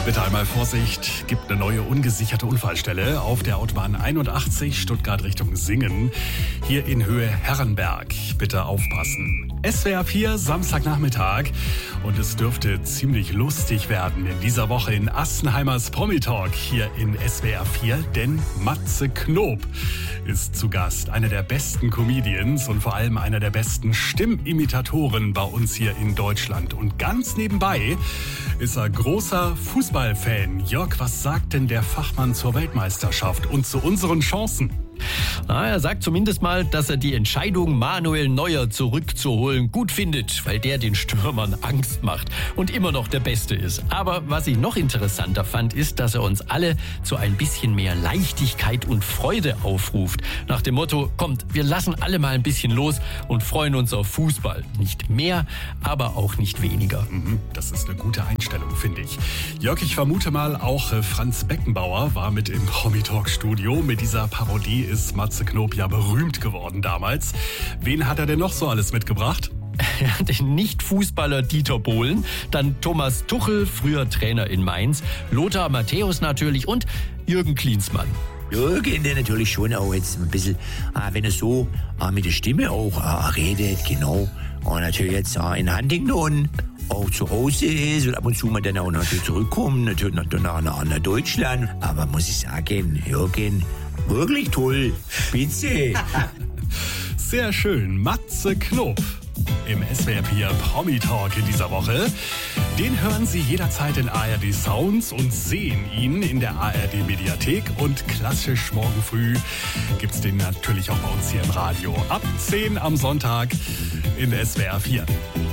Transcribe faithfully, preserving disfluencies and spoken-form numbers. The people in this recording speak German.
Bitte einmal Vorsicht, gibt eine neue ungesicherte Unfallstelle auf der Autobahn einundachtzig Stuttgart Richtung Singen, hier in Höhe Herrenberg. Bitte aufpassen. S W R vier, Samstagnachmittag, und es dürfte ziemlich lustig werden in dieser Woche in Assenheimers Promi-Talk hier in S W R vier, denn Matze Knob ist zu Gast. Einer der besten Comedians und vor allem einer der besten Stimmimitatoren bei uns hier in Deutschland. Und ganz nebenbei ist er großer Fußballfan. Jörg, was sagt denn der Fachmann zur Weltmeisterschaft und zu unseren Chancen? Na, er sagt zumindest mal, dass er die Entscheidung, Manuel Neuer zurückzuholen, gut findet, weil der den Stürmern Angst macht und immer noch der Beste ist. Aber was ich noch interessanter fand, ist, dass er uns alle zu ein bisschen mehr Leichtigkeit und Freude aufruft. Nach dem Motto, kommt, wir lassen alle mal ein bisschen los und freuen uns auf Fußball. Nicht mehr, aber auch nicht weniger. Mhm, das ist eine gute Einstellung, finde ich. Jörg, ich vermute mal, auch Franz Beckenbauer war mit im Promi-Talk-Studio. Mit dieser Parodie ist Matze Knob ja berühmt geworden damals. Wen hat er denn noch so alles mitgebracht? Den Nicht-Fußballer Dieter Bohlen, dann Thomas Tuchel, früher Trainer in Mainz, Lothar Matthäus natürlich und Jürgen Klinsmann. Jürgen, der natürlich schon auch jetzt ein bisschen, äh, wenn er so äh, mit der Stimme auch äh, redet, genau. Und natürlich jetzt äh, in Huntington auch zu Hause ist und ab und zu mal dann auch natürlich zurückkommen, natürlich nach, nach, nach Deutschland. Aber muss ich sagen, Jürgen, wirklich toll, spitze. Sehr schön, Matze Knob im S W R vier Promi-Talk in dieser Woche. Den hören Sie jederzeit in A R D Sounds und sehen ihn in der A R D Mediathek. Und klassisch morgen früh gibt's den natürlich auch bei uns hier im Radio. Ab zehn am Sonntag in S W R vier.